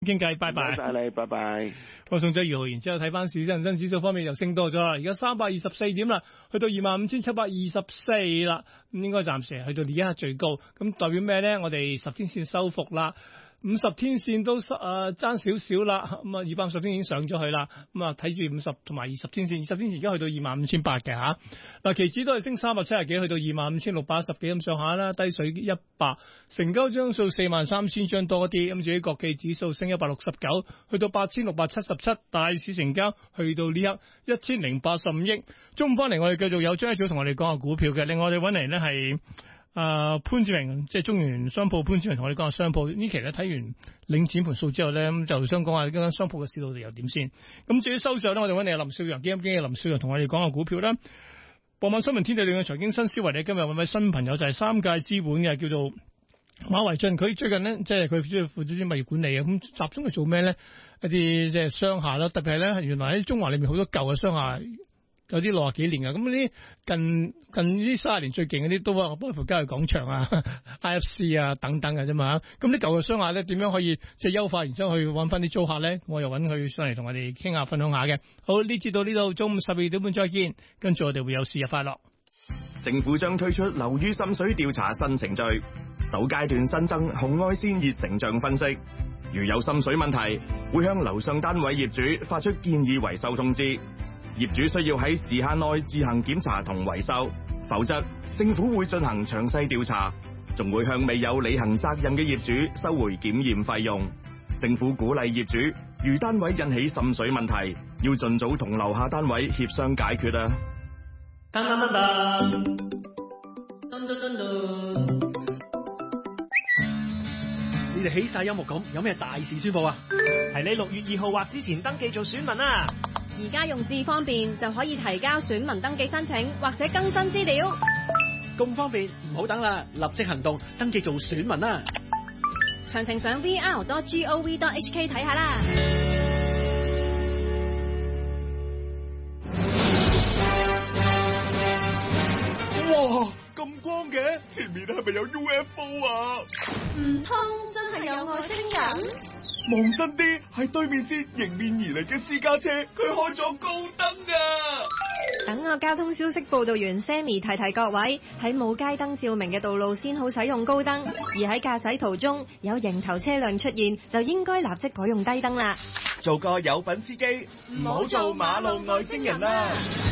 傾偈，拜拜。 唔該晒你，拜拜。 我送咗2號，然之後睇翻市，恒生指數方面又升多咗啦，而家324點啦，去到25,724啦，咁應該暫時去到而家最高，咁代表咩咧？我哋10天線收復啦。50天線都爭少少啦，咁啊250天已經上咗去啦，咁啊睇住50同埋20天線，20天線而家去到25,800嘅嚇。嗱，期指都係升370幾，去到25,610幾咁上下啦，低水100，成交張數43,000張多啲。咁至於國企指數升169，去到8,677，大市成交去到呢刻1,085億。中午翻嚟我哋繼續有張一早同我哋講下股票嘅，另外我哋揾嚟呢係。潘志明即係中原商鋪潘志明同我哋講下商鋪呢期咧，睇完領展盤數之後咧，咁就想講下呢間商鋪嘅市道又點先。咁至於收市咧，我哋揾嚟林少陽基金經理林少陽同我哋講下股票啦。傍晚新聞天地裏嘅財經新思維，你今日揾位新朋友就係3界資本嘅叫做馬維俊，佢最近咧即係佢主要負責啲物業管理啊，咁集中去做咩咧？一啲即係商廈啦，特別係咧原來喺中華裏面好多舊嘅商廈。有啲60幾年嘅，咁呢近呢30年最勁嗰啲都話包括交易廣場啊、IFC 啊等等嘅啫嘛。咁啲舊嘅商廈咧點樣可以即係優化，然之後去揾翻啲租客咧？我又揾佢上嚟同我哋傾下分享下嘅。好，呢節到呢度，中午12點半再見。跟住我哋會有事日快樂。 政府將推出樓宇滲水調查新程序，首階段新增紅外線熱成像分析。如有滲水問題，會向樓上單位業主發出建議維修通知。業主需要喺時限內自行檢查同維修，否則政府會進行詳細調查，仲會向未有履行責任嘅業主收回檢驗費用。政府鼓勵業主，如單位引起滲水問題，要盡早同樓下單位協商解決啊！ 噔噔噔噔，噔噔噔噔。你哋起晒音樂咁，有咩大事宣佈啊？ 係你6月2號或之前登記做選民啊！ 而家用智方便就可以提交選民登記申請或者更新資料。 咁方便，唔好等啦，立即行動，登記做選民啦！ 詳情上 vr.gov.hk 睇下啦。 哇，咁光嘅，前面係咪有 UFO 啊？ 唔通真係有外星人？ 望真啲，係對面線迎面而嚟嘅私家車，佢開咗高燈啊！ 等我交通消息報道員 Sammy 提提各位，喺冇街燈照明嘅道路先好使用高燈，而喺駕駛途中有迎頭車輛出現，就應該立即改用低燈啦。 做個有品司機，唔好做馬路外星人啦！